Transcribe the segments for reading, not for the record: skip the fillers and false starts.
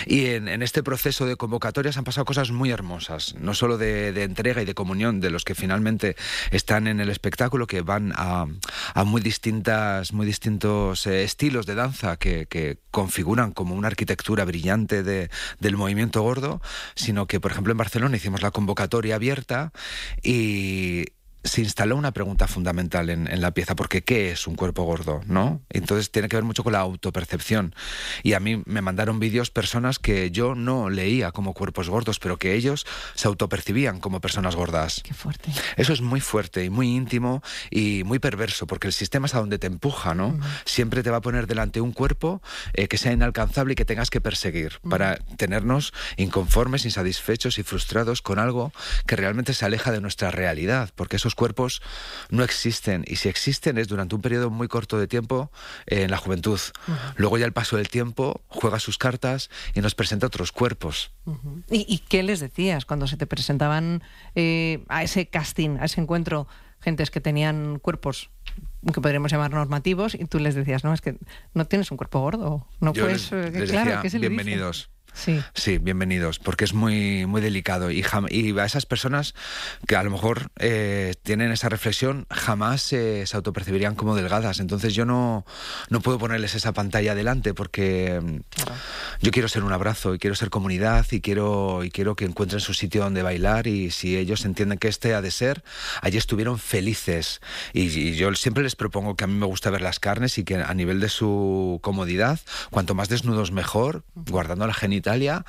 Y en este proceso de convocatorias han pasado cosas muy hermosas, no solo de entrega y de comunión de los que finalmente están en el espectáculo, que van a muy distintos estilos de danza que configuran como una arquitectura brillante del movimiento gordo, sino que, por ejemplo, en Barcelona hicimos la convocatoria abierta y se instaló una pregunta fundamental en la pieza, porque ¿qué es un cuerpo gordo?, ¿no? Entonces tiene que ver mucho con la autopercepción. Y a mí me mandaron vídeos personas que yo no leía como cuerpos gordos, pero que ellos se autopercibían como personas gordas. Qué fuerte. Eso es muy fuerte y muy íntimo y muy perverso, porque el sistema es a donde te empuja, ¿no? Siempre te va a poner delante un cuerpo que sea inalcanzable y que tengas que perseguir para tenernos inconformes, insatisfechos y frustrados con algo que realmente se aleja de nuestra realidad, porque esos cuerpos no existen, y si existen es durante un periodo muy corto de tiempo en la juventud. Luego ya el paso del tiempo juega sus cartas y nos presenta otros cuerpos. ¿Y qué les decías cuando se te presentaban a ese casting, a ese encuentro, gentes que tenían cuerpos que podríamos llamar normativos, y tú les decías, no, es que no tienes un cuerpo gordo? No Yo puedes, les claro, decía, ¿qué se le dice? bienvenidos. Sí, Bienvenidos, porque es muy, muy delicado, y a esas personas que a lo mejor tienen esa reflexión jamás se autopercibirían como delgadas. Entonces yo no puedo ponerles esa pantalla delante, porque claro, yo quiero ser un abrazo y quiero ser comunidad y quiero que encuentren su sitio donde bailar, y si ellos entienden que este ha de ser, allí estuvieron felices. Y yo siempre les propongo que a mí me gusta ver las carnes, y que a nivel de su comodidad, cuanto más desnudos mejor, guardando la genitalia,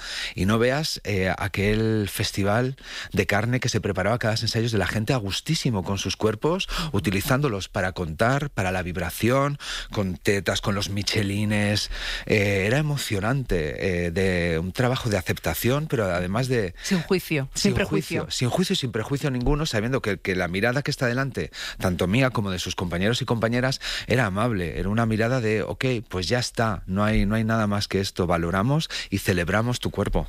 y no veas aquel festival de carne que se preparaba cada ensayos de la gente a gustísimo con sus cuerpos, utilizándolos para contar, para la vibración, con tetas, con los michelines. Era emocionante, de un trabajo de aceptación, pero además de... Sin juicio, sin prejuicio. Sin juicio y sin prejuicio ninguno, sabiendo que la mirada que está delante, tanto mía como de sus compañeros y compañeras, era amable, era una mirada de, ok, pues ya está, no hay nada más que esto, valoramos y celebramos tu cuerpo.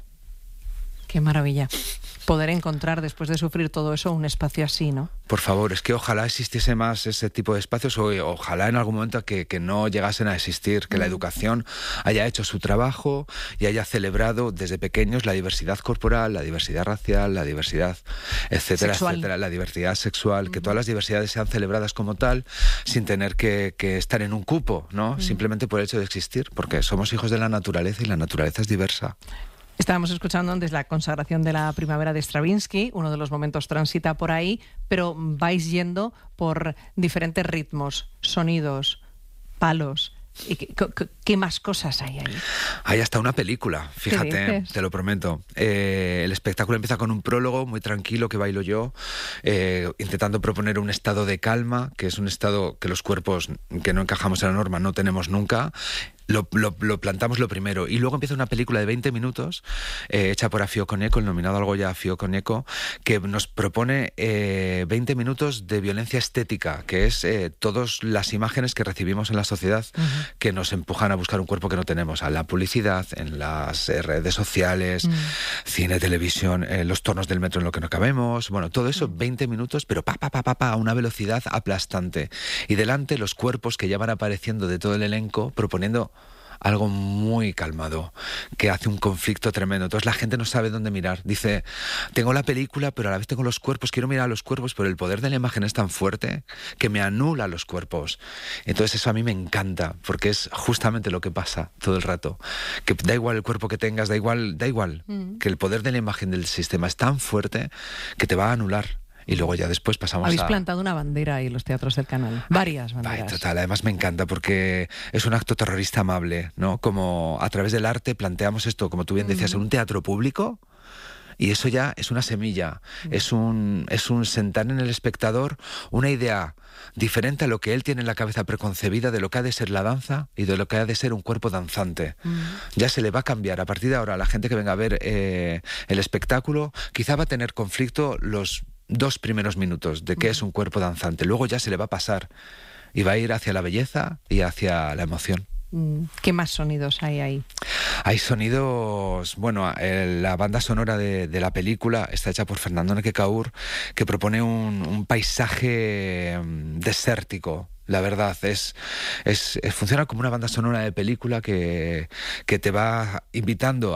Qué maravilla poder encontrar, después de sufrir todo eso, un espacio así, ¿no? Por favor, es que ojalá existiese más ese tipo de espacios, o ojalá en algún momento que no llegasen a existir, que la educación haya hecho su trabajo y haya celebrado desde pequeños la diversidad corporal, la diversidad racial, la diversidad, etcétera, etcétera, la diversidad sexual, que todas las diversidades sean celebradas como tal, sin tener que estar en un cupo, ¿no? Simplemente por el hecho de existir, porque somos hijos de la naturaleza y la naturaleza es diversa. Estábamos escuchando antes la consagración de la primavera de Stravinsky, uno de los momentos transita por ahí, pero vais yendo por diferentes ritmos, sonidos, palos. ¿Y qué más cosas hay ahí? Hay hasta una película, fíjate, te lo prometo. El espectáculo empieza con un prólogo muy tranquilo que bailo yo, intentando proponer un estado de calma, que es un estado que los cuerpos que no encajamos en la norma no tenemos nunca. Lo plantamos lo primero, y luego empieza una película de 20 minutos hecha por Afio Koneko, el nominado al Goya Afio Koneko, que nos propone 20 minutos de violencia estética, que es todas las imágenes que recibimos en la sociedad que nos empujan a buscar un cuerpo que no tenemos, a la publicidad, en las redes sociales, cine, televisión, los tornos del metro en lo que no cabemos, bueno, todo eso, 20 minutos, pero a una velocidad aplastante. Y delante los cuerpos que ya van apareciendo de todo el elenco, proponiendo algo muy calmado, que hace un conflicto tremendo. Entonces la gente no sabe dónde mirar. Dice, tengo la película, pero a la vez tengo los cuerpos, quiero mirar a los cuerpos, pero el poder de la imagen es tan fuerte que me anula los cuerpos. Entonces eso a mí me encanta, porque es justamente lo que pasa todo el rato. Que da igual el cuerpo que tengas, da igual, que el poder de la imagen del sistema es tan fuerte que te va a anular. Y luego ya después pasamos Habéis plantado una bandera ahí en los teatros del canal. Varias banderas. Total, además me encanta porque es un acto terrorista amable, ¿no? Como a través del arte planteamos esto, como tú bien decías, en un teatro público. Y eso ya es una semilla, es un sentar en el espectador una idea diferente a lo que él tiene en la cabeza preconcebida de lo que ha de ser la danza y de lo que ha de ser un cuerpo danzante. Ya se le va a cambiar. A partir de ahora, la gente que venga a ver el espectáculo quizá va a tener conflicto los 2 primeros minutos de qué es un cuerpo danzante. Luego ya se le va a pasar y va a ir hacia la belleza y hacia la emoción. ¿Qué más sonidos hay ahí? Hay sonidos, bueno, la banda sonora de la película está hecha por Fernando Nequecaur, que propone un paisaje desértico. La verdad, funciona como una banda sonora de película que te va invitando